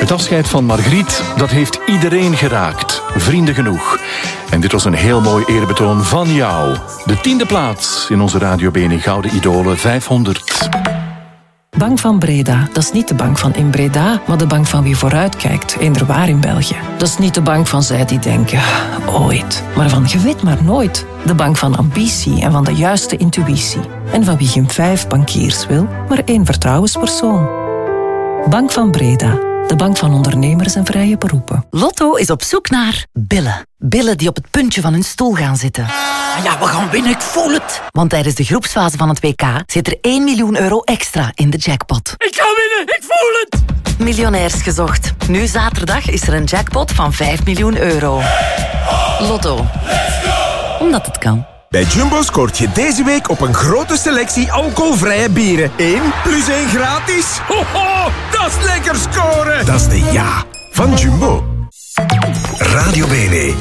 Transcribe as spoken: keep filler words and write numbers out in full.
Het afscheid van Margriet, dat heeft iedereen geraakt. Vrienden genoeg. En dit was een heel mooi eerbetoon van jou. De tiende plaats in onze Radio B N N Gouden Idolen vijfhonderd. Bank van Breda, dat is niet de bank van in Breda, maar de bank van wie vooruitkijkt, eenderwaar in België. Dat is niet de bank van zij die denken, ooit, maar van je weet maar nooit. De bank van ambitie en van de juiste intuïtie. En van wie geen vijf bankiers wil, maar één vertrouwenspersoon. Bank van Breda, de bank van ondernemers en vrije beroepen. Lotto is op zoek naar billen. Billen die op het puntje van hun stoel gaan zitten. Ja, we gaan winnen, ik voel het. Want tijdens de groepsfase van het W K zit er één miljoen euro extra in de jackpot. Ik ga winnen, ik voel het. Miljonairs gezocht. Nu zaterdag is er een jackpot van vijf miljoen euro. Lotto. Omdat het kan. Bij Jumbo scoort je deze week op een grote selectie alcoholvrije bieren. één plus één gratis. Ho, ho, dat is lekker scoren. Dat is de ja van Jumbo. Radio B N N.